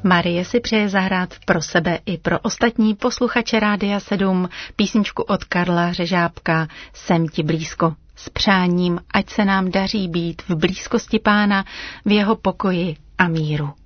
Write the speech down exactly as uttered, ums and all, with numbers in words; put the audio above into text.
Marie si přeje zahrát pro sebe i pro ostatní posluchače Rádia sedm písničku od Karla Řežábka Jsem ti blízko. S přáním, ať se nám daří být v blízkosti Pána, v jeho pokoji a míru.